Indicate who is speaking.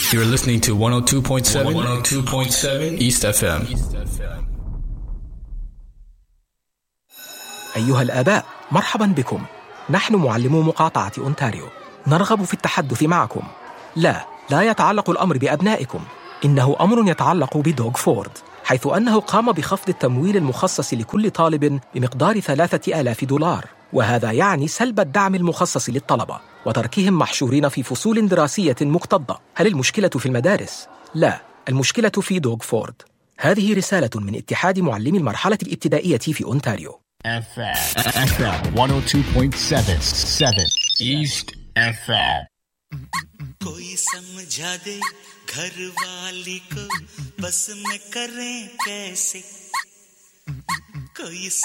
Speaker 1: You're listening to 102.7 East FM.
Speaker 2: أيها الآباء، مرحبا بكم. نحن معلمو مقاطعة أونتاريو، نرغب في التحدث معكم. لا يتعلق الأمر بأبنائكم، إنه أمر يتعلق بدوغ فورد، حيث أنه قام بخفض التمويل المخصص لكل طالب بمقدار $3000، وهذا يعني سلب الدعم المخصص للطلبة وتركهم محشورين في فصول دراسية مكتظة. هل المشكلة في المدارس؟ لا، المشكلة في دوغ فورد. هذه رسالة من اتحاد معلمي المرحلة الابتدائية في أونتاريو.
Speaker 3: FM 102.7 East FM.
Speaker 4: कोई समझा दे घर वाली को बस में करें कैसे, कोई